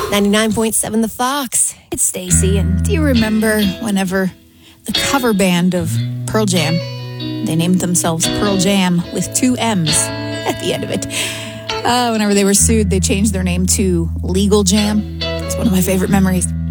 99.7 The Fox. It's Stacy, and do you remember whenever the cover band of Pearl Jam, they named themselves Pearl Jam with 2 M's at the end of it. Whenever they were sued, they changed their name to Legal Jam. It's one of my favorite memories.